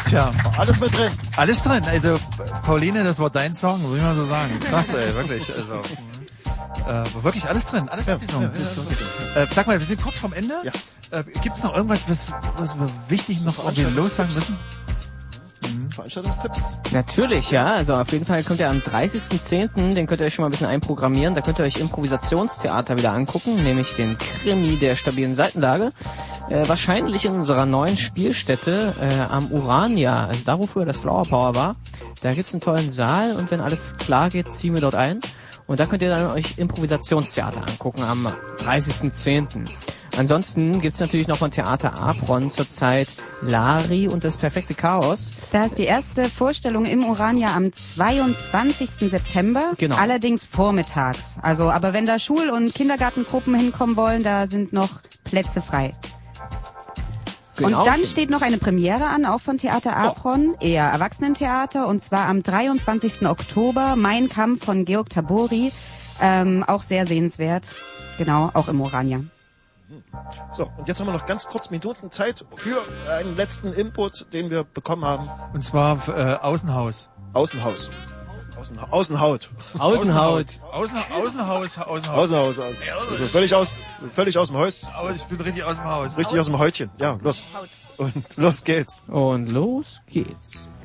Tja. Alles mit drin. Alles drin. Also, Pauline, das war dein Song, muss ich mal so sagen. Krass, ey, wirklich. Also, wirklich alles drin. Alles abgesungen. Sag mal, wir sind kurz vorm Ende. Ja. Gibt's noch irgendwas, was wir wichtig noch irgendwie lossagen müssen? Veranstaltungstipps? Natürlich, ja. Also auf jeden Fall könnt ihr am 30.10., den könnt ihr euch schon mal ein bisschen einprogrammieren. Da könnt ihr euch Improvisationstheater wieder angucken, nämlich den Krimi der stabilen Seitenlage. Wahrscheinlich in unserer neuen Spielstätte am Urania, also da, wo früher das Flower Power war. Da gibt's einen tollen Saal und wenn alles klar geht, ziehen wir dort ein. Und da könnt ihr dann euch Improvisationstheater angucken am 30.10. Ansonsten gibt's natürlich noch von Theater Apron zurzeit Lari und das perfekte Chaos. Da ist die erste Vorstellung im Urania am 22. September. Genau. Allerdings vormittags. Also, aber wenn da Schul- und Kindergartengruppen hinkommen wollen, da sind noch Plätze frei. Genau. Und dann steht noch eine Premiere an, auch von Theater Apron, eher Erwachsenentheater, und zwar am 23. Oktober, Mein Kampf von Georg Tabori, auch sehr sehenswert, genau, auch im Urania. So, und jetzt haben wir noch ganz kurz Minuten Zeit für einen letzten Input, den wir bekommen haben. Und zwar Außenhaus. Außenhaus. Außenhaut. Außenhaut. Außenhaus. Außenhaus. Also völlig aus dem Haus. Ich bin richtig aus dem Haus. Richtig aus dem Häutchen. Ja, los. Und los geht's. Und los geht's.